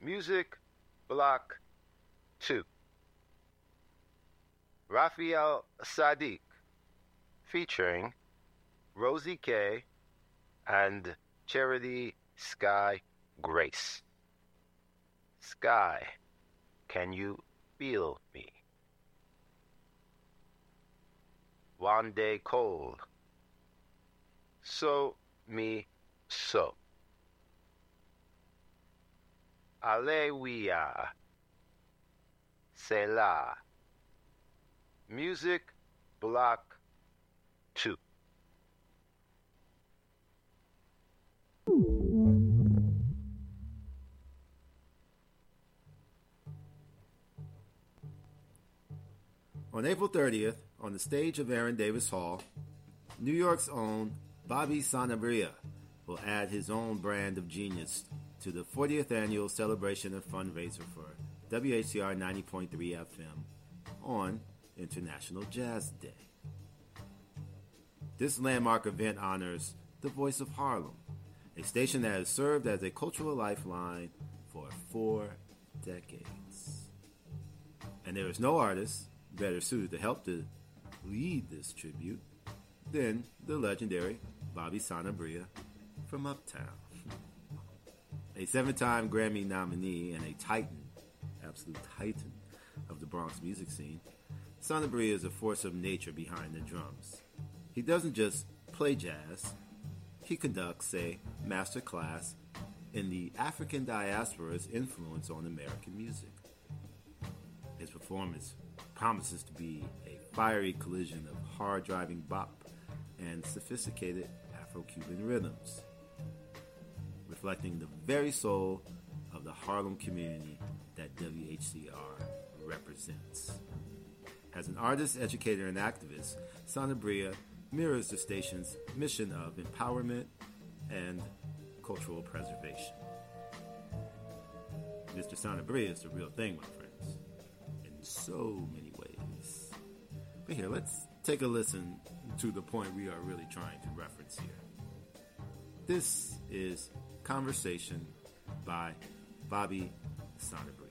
Music Block 2. Raphael Sadiq featuring Rosie K and Charity Sky Grace. Sky, can you feel me? One Day Cold. So Me So. Aleluya. Selah. Music Block 2. On April 30th, on the stage of Aaron Davis Hall, New York's own Bobby Sanabria will add his own brand of genius to the 40th annual celebration and fundraiser for WHCR 90.3 FM on International Jazz Day. This landmark event honors the Voice of Harlem, a station that has served as a cultural lifeline for 4 decades. And there is no artist better suited to help to lead this tribute than the legendary Bobby Sanabria from Uptown. A 7-time Grammy nominee and a titan, absolute titan of the Bronx music scene, Sanabria is a force of nature behind the drums. He doesn't just play jazz, he conducts a master class in the African diaspora's influence on American music. His performance promises to be a fiery collision of hard-driving bop and sophisticated Afro-Cuban rhythms, reflecting the very soul of the Harlem community that WHCR represents. As an artist, educator, and activist, Sanabria mirrors the station's mission of empowerment and cultural preservation. Mr. Sanabria is the real thing, my friends, in so many ways. But here, let's take a listen to the point we are really trying to reference here. This is Conversation by Bobby Sanabria.